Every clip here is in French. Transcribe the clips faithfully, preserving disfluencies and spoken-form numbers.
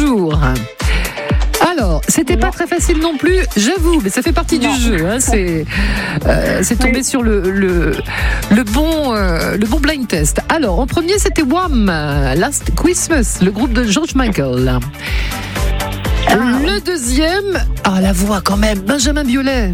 jour. Alors, c'était pas très facile non plus, j'avoue, mais ça fait partie non. du jeu. Hein, c'est, euh, c'est tombé oui. sur le, le, le, bon, euh, le bon blind test. Alors, en premier, c'était Wham! Last Christmas, le groupe de George Michael. Ah. Le deuxième, ah, la voix quand même, Benjamin Biolay.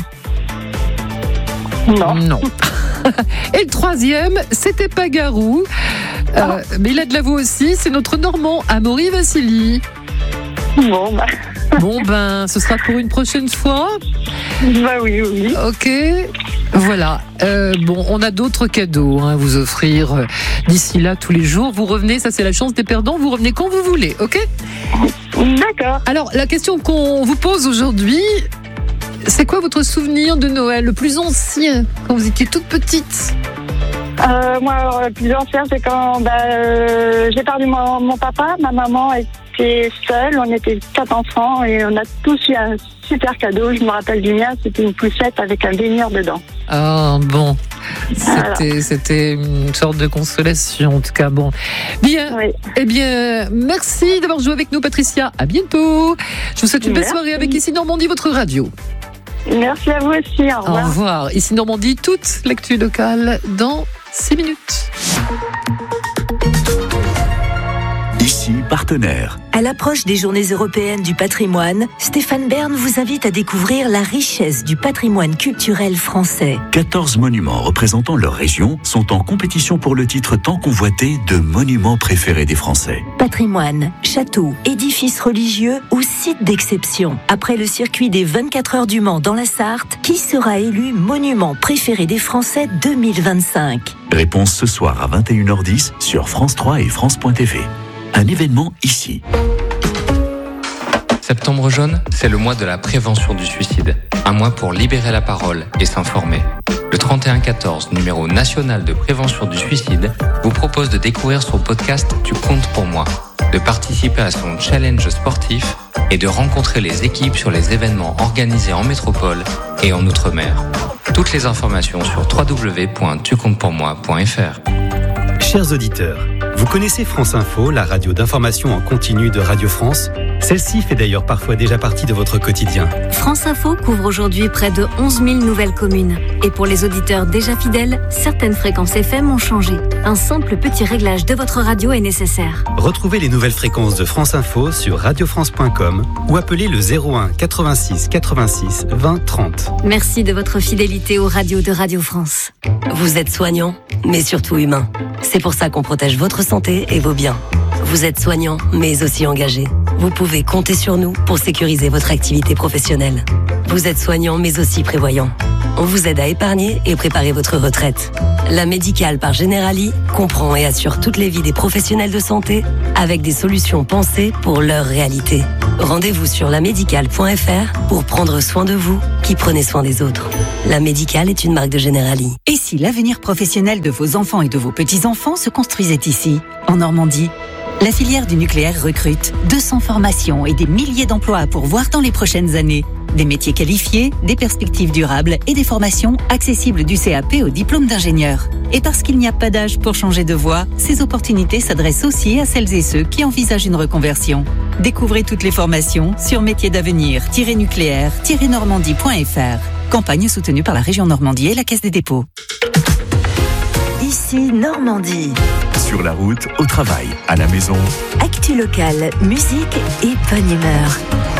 Non. Non. Et le troisième, c'était Pagarou. Euh, ah. Mais il a de la voix aussi, c'est notre Normand, Amaury Vassili. Bon, bah. Bon, ben, ce sera pour une prochaine fois. Bah oui, oui. Ok. Voilà. Euh, bon, on a d'autres cadeaux hein, à vous offrir euh, d'ici là tous les jours. Vous revenez, ça c'est la chance des perdants, vous revenez quand vous voulez, ok ? D'accord. Alors, la question qu'on vous pose aujourd'hui, c'est quoi votre souvenir de Noël, le plus ancien, quand vous étiez toute petite ? euh, Moi, alors, le plus ancien, c'est quand bah, euh, j'ai perdu mon, mon papa, ma maman était seule, on était quatre enfants et on a tous eu un super cadeau. Je me rappelle du mien, c'était une poussette avec un baigneur dedans. Ah bon, c'était, voilà. c'était une sorte de consolation en tout cas. Bon, bien, oui. Eh bien, merci d'avoir joué avec nous, Patricia. À bientôt. Je vous souhaite une belle merci. soirée avec Ici Normandie, votre radio. Merci à vous aussi. Au revoir. Au revoir. Ici Normandie, toute l'actu locale dans six minutes. Ici, partenaire. À l'approche des Journées européennes du patrimoine, Stéphane Bern vous invite à découvrir la richesse du patrimoine culturel français. quatorze monuments représentant leur région sont en compétition pour le titre tant convoité de monuments préférés des Français. Patrimoine, châteaux, édifices religieux ou sites d'exception. Après le circuit des vingt-quatre heures du Mans dans la Sarthe, qui sera élu monument préféré des Français deux mille vingt-cinq ? Réponse ce soir à vingt et une heures dix sur France trois et France point T V. Un événement ici. Septembre jaune, c'est le mois de la prévention du suicide. Un mois pour libérer la parole et s'informer. Le trente et un quatorze, numéro national de prévention du suicide, vous propose de découvrir son podcast Tu comptes pour moi, de participer à son challenge sportif et de rencontrer les équipes sur les événements organisés en métropole et en Outre-mer. Toutes les informations sur w w w point tu comptes pour moi point f r. Chers auditeurs, vous connaissez France Info, la radio d'information en continu de Radio France ? Celle-ci fait d'ailleurs parfois déjà partie de votre quotidien. France Info couvre aujourd'hui près de onze mille nouvelles communes. Et pour les auditeurs déjà fidèles, certaines fréquences F M ont changé. Un simple petit réglage de votre radio est nécessaire. Retrouvez les nouvelles fréquences de France Info sur radio france point com ou appelez le zéro un quatre-vingt-six quatre-vingt-six vingt trente. Merci de votre fidélité aux radios de Radio France. Vous êtes soignant, mais surtout humain. C'est pour ça qu'on protège votre santé et vos biens. Vous êtes soignant, mais aussi engagé. Vous pouvez compter sur nous pour sécuriser votre activité professionnelle. Vous êtes soignant, mais aussi prévoyant. On vous aide à épargner et préparer votre retraite. La Médicale par Generali comprend et assure toutes les vies des professionnels de santé avec des solutions pensées pour leur réalité. Rendez-vous sur la médicale point f r pour prendre soin de vous qui prenez soin des autres. La Médicale est une marque de Generali. Et si l'avenir professionnel de vos enfants et de vos petits-enfants se construisait ici, en Normandie ? La filière du nucléaire recrute deux cents formations et des milliers d'emplois à pourvoir dans les prochaines années. Des métiers qualifiés, des perspectives durables et des formations accessibles du C A P au diplôme d'ingénieur. Et parce qu'il n'y a pas d'âge pour changer de voie, ces opportunités s'adressent aussi à celles et ceux qui envisagent une reconversion. Découvrez toutes les formations sur métiers d'avenir tiret nucléaire tiret normandie point f r. Campagne soutenue par la région Normandie et la Caisse des dépôts. Ici Normandie. Sur la route, au travail, à la maison. Actu locale, musique et bonne humeur.